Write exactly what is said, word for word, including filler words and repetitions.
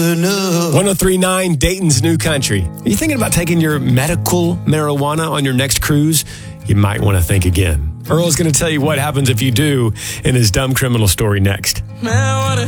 one oh three point nine Dayton's New Country. Are you thinking about taking your medical marijuana on your next cruise? You might want to think again. Earl's going to tell you what happens if you do in his dumb criminal story next. Marijuana